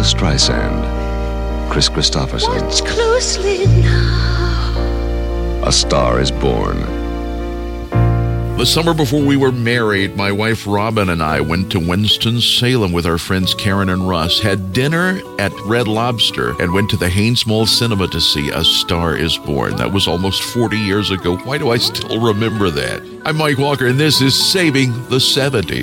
Streisand, Chris Christopherson. Watch closely now. A Star is Born. The summer before we were married, my wife Robin and I went to Winston-Salem with our friends Karen and Russ, had dinner at Red Lobster, and went to the Haynes Mall Cinema to see A Star is Born. That was almost 40 years ago. Why do I still remember that? I'm Mike Walker, and this is Saving the 70s.